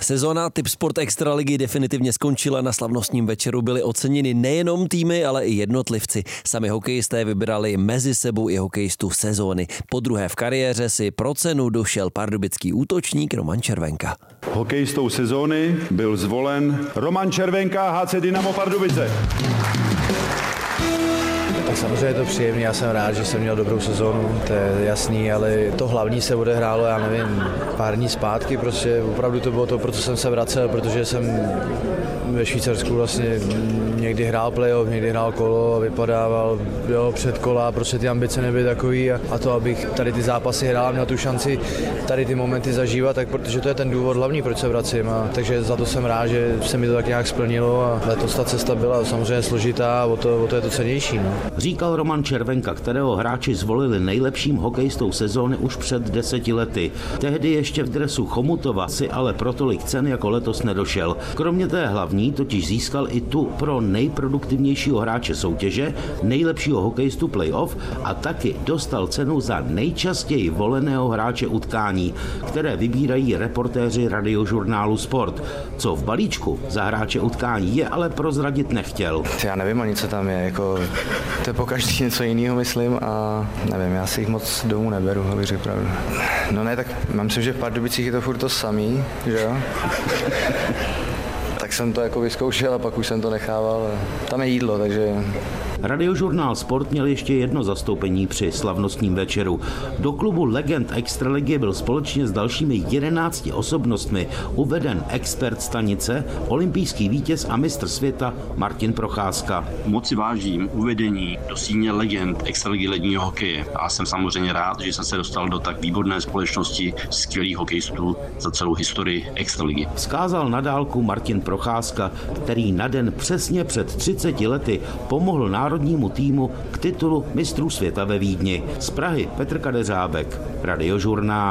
Sezóna Tipsport Extraligy definitivně skončila. Na slavnostním večeru byly oceněny nejenom týmy, ale i jednotlivci. Sami hokejisté vybrali mezi sebou i hokejistu sezóny. Podruhé v kariéře si pro cenu došel pardubický útočník Roman Červenka. Hokejistou sezóny byl zvolen Roman Červenka, HC Dynamo Pardubice. Tak samozřejmě je to příjemné, já jsem rád, že jsem měl dobrou sezónu, to je jasný, ale to hlavní se odehrálo, já nevím, pár dní zpátky, prostě opravdu to bylo to, proto jsem se vracel, protože jsem ve Švýcarsku vlastně někdy hrál playoff, někdy hrál kolo a vypadával předkola, prostě ty ambice nebyly takový a to, abych tady ty zápasy hrál a měl tu šanci tady ty momenty zažívat, tak protože to je ten důvod hlavní, proč se vracím, a takže za to jsem rád, že se mi to tak nějak splnilo a letos ta cesta byla samozřejmě složitá a o to je to cennější. No. Říkal Roman Červenka, kterého hráči zvolili nejlepším hokejistou sezóny už před 10 lety. Tehdy ještě v dresu Chomutova si ale pro tolik cen jako letos nedošel. Kromě té hlavní totiž získal i tu pro nejproduktivnějšího hráče soutěže, nejlepšího hokejistu playoff a taky dostal cenu za nejčastěji voleného hráče utkání, které vybírají reportéři radiožurnálu Sport. Co v balíčku za hráče utkání je, ale prozradit nechtěl. Já nevím ani, co tam je, jako to je pokaždý něco jiného, myslím, a nevím, já si jich moc domů neberu, abych řekl pravdu. No ne, tak myslím, že v Pardubicích je to furt to samý, že jo? Tak jsem to jako vyzkoušel a pak už jsem to nechával. Tam je jídlo, takže... Radiožurnál Sport měl ještě jedno zastoupení při slavnostním večeru. Do klubu legend Extraligy byl společně s dalšími 11 osobnostmi uveden expert stanice, olympijský vítěz a mistr světa Martin Procházka. Moc si vážím uvedení do síně legend Extraligy ledního hokeje a jsem samozřejmě rád, že jsem se dostal do tak výborné společnosti skvělých hokejistů za celou historii Extraligy. Vzkázal na dálku Martin Procházka, který na den přesně před 30 lety pomohl národnímu týmu k titulu mistrů světa ve Vídni. Z Prahy Petr Kadeřábek, Radiožurnál.